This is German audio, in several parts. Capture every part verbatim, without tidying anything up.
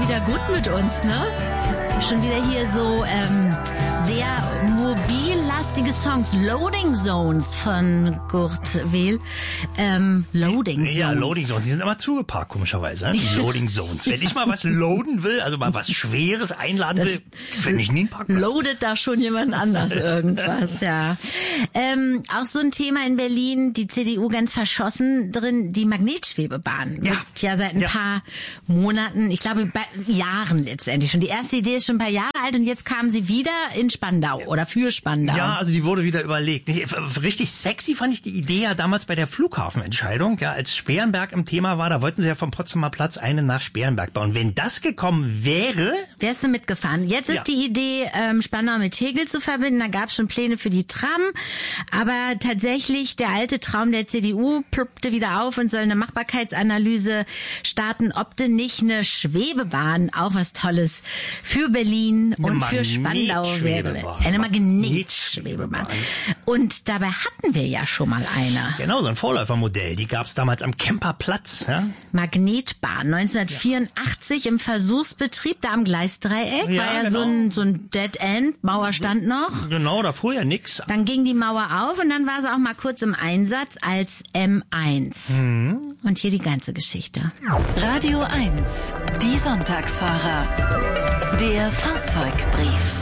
wieder gut mit uns, ne? Schon wieder hier so ähm, sehr mobillastige Songs. Loading Zones von Kurt Weill. Ähm, Loading Zones. Ja, Loading Zones. Die sind immer zugeparkt, komischerweise. Die Loading Zones. Wenn ich mal was loaden will, also mal was Schweres einladen will, finde ich nie einen Parkplatz. Loadet da schon jemand anders irgendwas, ja. Ähm, auch so ein Thema in Berlin, die C D U ganz verschossen drin, die Magnetschwebebahn. Ja. Wird ja seit ein ja. paar Monaten, ich glaube bei Jahren letztendlich schon. Die erste Idee ist schon ein paar Jahre alt und jetzt kamen sie wieder in Spandau oder für Spandau. Ja, also die wurde wieder überlegt. Richtig sexy fand ich die Idee ja damals bei der Flughafenentscheidung. Ja, als Sperenberg im Thema war, da wollten sie ja vom Potsdamer Platz eine nach Sperenberg bauen. Wenn das gekommen wäre... Wärst du mitgefahren. Jetzt ist ja. die Idee, ähm, Spandau mit Tegel zu verbinden. Da gab es schon Pläne für die Tram. Aber tatsächlich, der alte Traum der C D U pluppte wieder auf und soll eine Machbarkeitsanalyse starten, ob denn nicht eine Schwebebahn auch was Tolles für Berlin eine und für Spandau wäre. Eine Magnetschwebebahn. Und dabei hatten wir ja schon mal eine. Genau, so ein Vorläufermodell. Die gab es damals am Kemperplatz. Ja? Magnetbahn, neunzehnhundertvierundachtzig ja. im Versuchsbetrieb, da am Gleisdreieck. Ja, war ja genau. so ein, so ein Dead End, Mauer stand noch. Genau, da fuhr ja nix. Dann ging die Mauer auf und dann war sie auch mal kurz im Einsatz als M eins. Mhm. Und hier die ganze Geschichte. Radio eins, die Sonntagsfahrer. Der Fahrzeugbrief.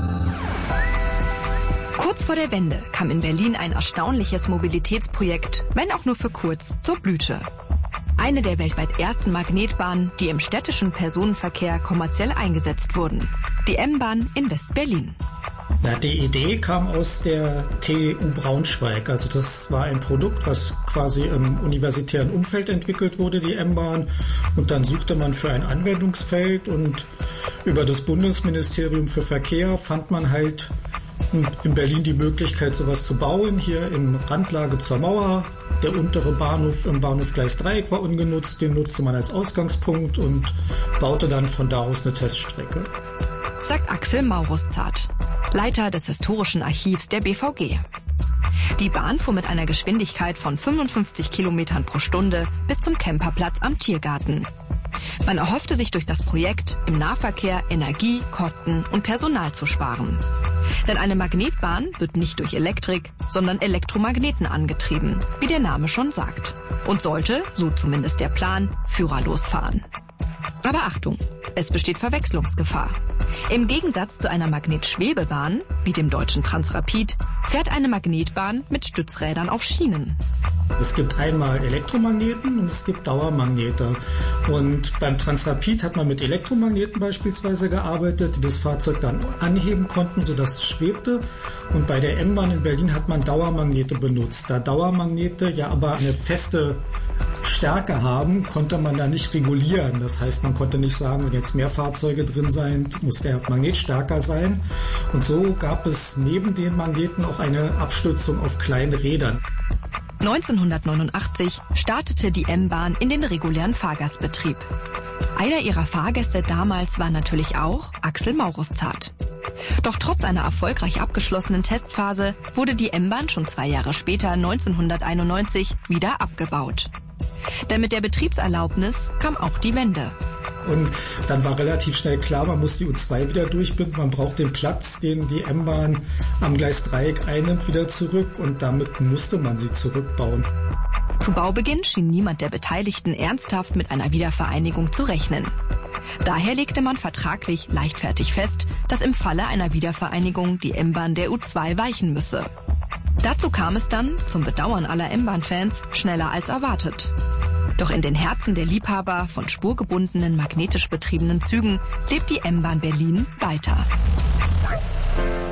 Kurz vor der Wende kam in Berlin ein erstaunliches Mobilitätsprojekt, wenn auch nur für kurz, zur Blüte. Eine der weltweit ersten Magnetbahnen, die im städtischen Personenverkehr kommerziell eingesetzt wurden. Die M-Bahn in West-Berlin. Ja, die Idee kam aus der T U Braunschweig. Also das war ein Produkt, was quasi im universitären Umfeld entwickelt wurde, die M-Bahn. Und dann suchte man für ein Anwendungsfeld und über das Bundesministerium für Verkehr fand man halt in Berlin die Möglichkeit, sowas zu bauen. Hier in Randlage zur Mauer. Der untere Bahnhof im Bahnhof Gleisdreieck war ungenutzt. Den nutzte man als Ausgangspunkt und baute dann von da aus eine Teststrecke. Sagt Axel Mauruszart, Leiter des Historischen Archivs der B V G. Die Bahn fuhr mit einer Geschwindigkeit von fünfundfünfzig Kilometern pro Stunde bis zum Kemperplatz am Tiergarten. Man erhoffte sich durch das Projekt, im Nahverkehr Energie, Kosten und Personal zu sparen. Denn eine Magnetbahn wird nicht durch Elektrik, sondern Elektromagneten angetrieben, wie der Name schon sagt. Und sollte, so zumindest der Plan, führerlos fahren. Aber Achtung, es besteht Verwechslungsgefahr. Im Gegensatz zu einer Magnetschwebebahn, wie dem deutschen Transrapid, fährt eine Magnetbahn mit Stützrädern auf Schienen. Es gibt einmal Elektromagneten und es gibt Dauermagnete. Und beim Transrapid hat man mit Elektromagneten beispielsweise gearbeitet, die das Fahrzeug dann anheben konnten, sodass es schwebte. Und bei der M-Bahn in Berlin hat man Dauermagnete benutzt. Da Dauermagnete ja aber eine feste Stärke haben, konnte man da nicht regulieren. Das heißt, man konnte nicht sagen, wenn jetzt mehr Fahrzeuge drin sind, muss der Magnet stärker sein. Und so gab es neben den Magneten auch eine Abstützung auf kleinen Rädern. neunzehnhundertneunundachtzig startete die M-Bahn in den regulären Fahrgastbetrieb. Einer ihrer Fahrgäste damals war natürlich auch Axel Mauruszart. Doch trotz einer erfolgreich abgeschlossenen Testphase wurde die M-Bahn schon zwei Jahre später, neunzehnhunderteinundneunzig, wieder abgebaut. Denn mit der Betriebserlaubnis kam auch die Wende. Und dann war relativ schnell klar, man muss die U zwei wieder durchbinden. Man braucht den Platz, den die M-Bahn am Gleisdreieck einnimmt, wieder zurück. Und damit musste man sie zurückbauen. Zu Baubeginn schien niemand der Beteiligten ernsthaft mit einer Wiedervereinigung zu rechnen. Daher legte man vertraglich leichtfertig fest, dass im Falle einer Wiedervereinigung die M-Bahn der U zwei weichen müsse. Dazu kam es dann, zum Bedauern aller M-Bahn-Fans, schneller als erwartet. Doch in den Herzen der Liebhaber von spurgebundenen, magnetisch betriebenen Zügen lebt die M-Bahn Berlin weiter.